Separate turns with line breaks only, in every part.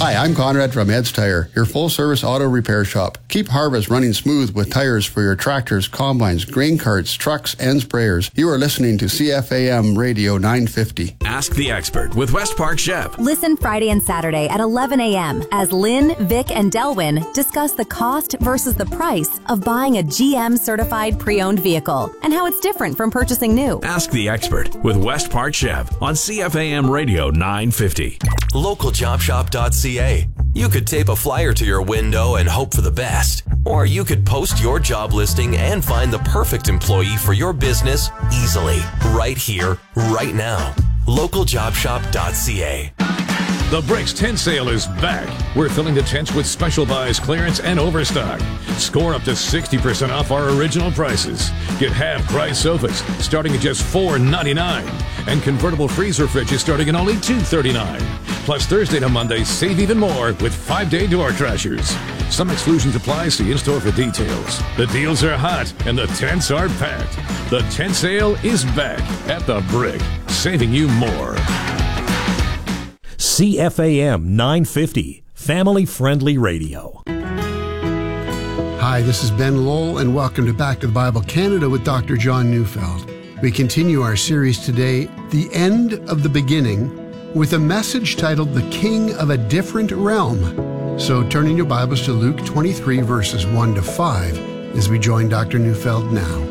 Hi, I'm Conrad from Ed's Tire, your full-service auto repair shop. Keep harvest running smooth with tires for your tractors, combines, grain carts, trucks, and sprayers. You are listening to CFAM Radio 950.
Ask the Expert with West Park Chev.
Listen Friday and Saturday at 11 a.m. as Lynn, Vic, and Delwyn discuss the cost versus the price of buying a GM-certified pre-owned vehicle and how it's different from purchasing new.
Ask the Expert with West Park Chev on CFAM Radio 950.
LocalJobShop.ca. You could tape a flyer to your window and hope for the best. Or you could post your job listing and find the perfect employee for your business easily, right here, right now. LocalJobShop.ca.
The Bricks Tent Sale is back. We're filling the tents with special buys, clearance, and overstock. Score up to 60% off our original prices. Get half-price sofas starting at just $4.99. And convertible freezer fridges starting at only $2.39. Plus Thursday to Monday, save even more with 5-day door crashers. Some exclusions apply. See in-store for details. The deals are hot and the tents are packed. The tent sale is back at the Brick, saving you more.
CFAM 950, family-friendly radio.
Hi, this is Ben Lowell, and welcome to Back to the Bible Canada with Dr. John Neufeld. We continue our series today, The End of the Beginning, with a message titled The King of a Different Realm. So turn in your Bibles to Luke 23, verses 1 to 5, as we join Dr. Neufeld now.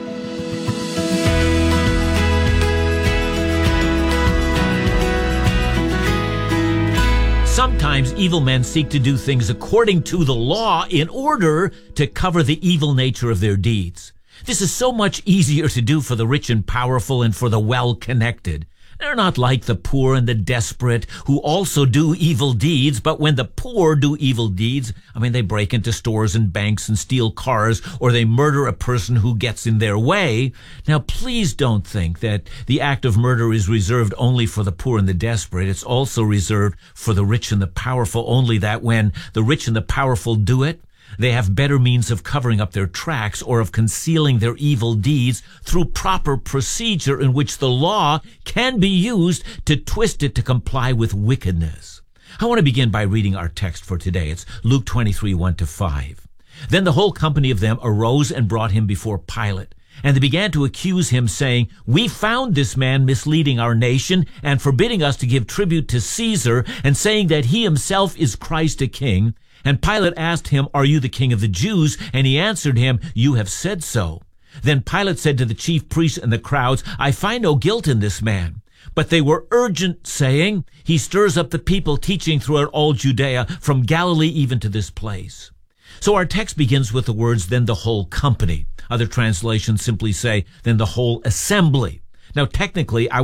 Sometimes evil men seek to do things according to the law in order to cover the evil nature of their deeds. This is so much easier to do for the rich and powerful and for the well-connected. They're not like the poor and the desperate who also do evil deeds, but when the poor do evil deeds, they break into stores and banks and steal cars, or they murder a person who gets in their way. Now, please don't think that the act of murder is reserved only for the poor and the desperate. It's also reserved for the rich and the powerful, only that when the rich and the powerful do it, they have better means of covering up their tracks or of concealing their evil deeds through proper procedure in which the law can be used to twist it to comply with wickedness. I want to begin by reading our text for today. It's Luke 23, 1 to 5. Then the whole company of them arose and brought him before Pilate. And they began to accuse him, saying, "We found this man misleading our nation and forbidding us to give tribute to Caesar, and saying that he himself is Christ a king." And Pilate asked him, "Are you the king of the Jews?" And he answered him, "You have said so." Then Pilate said to the chief priests and the crowds, "I find no guilt in this man." But they were urgent, saying, "He stirs up the people, teaching throughout all Judea, from Galilee even to this place." So our text begins with the words, "Then the whole company." Other translations simply say, "Then the whole assembly." Now, technically, I